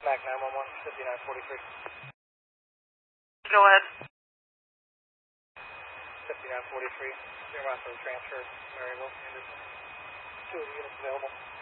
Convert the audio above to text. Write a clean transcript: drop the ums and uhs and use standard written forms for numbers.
MAC 911, 5943. Go ahead. 5943. You're about to transfer Mary Wilson Anderson. 2 units available.